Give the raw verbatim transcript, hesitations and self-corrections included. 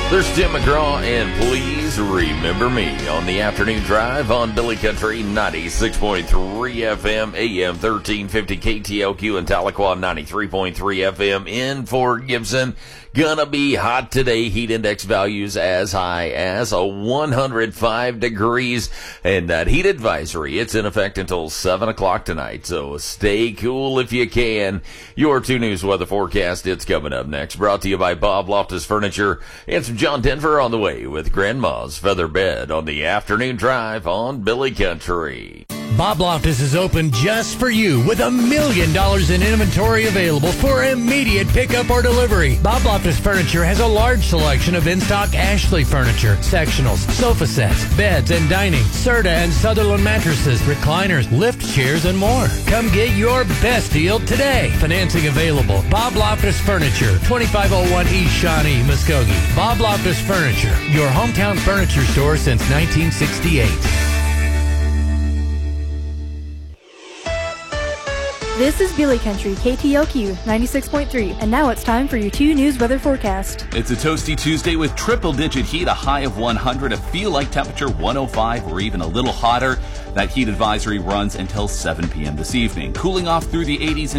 There's Tim McGraw, and please remember me on the afternoon drive on Billy Country ninety-six point three F M, A M thirteen fifty K T L Q, and Tahlequah ninety-three point three F M in Fort Gibson. Gonna be hot today. Heat index values as high as a one hundred five degrees. And that heat advisory, it's in effect until seven o'clock tonight. So stay cool if you can. Your two News weather forecast, it's coming up next. Brought to you by Bob Loftus Furniture and some John Denver on the way with Grandma's Feather Bed on the afternoon drive on Billy Country. Bob Loftus is open just for you with a million dollars in inventory available for immediate pickup or delivery. Bob Loftus Furniture has a large selection of in-stock Ashley furniture, sectionals, sofa sets, beds and dining, Serta and Sutherland mattresses, recliners, lift chairs, and more. Come get your best deal today. Financing available. Bob Loftus Furniture, twenty-five oh one East Shawnee, Muskogee. Bob Loftus Furniture, your hometown furniture store since nineteen sixty-eight. This is Billy Country, K T L Q ninety-six point three, and now it's time for your two News weather forecast. It's a toasty Tuesday with triple-digit heat, a high of one hundred, a feel-like temperature one oh five, or even a little hotter. That heat advisory runs until seven p.m. this evening. Cooling off through the eighties and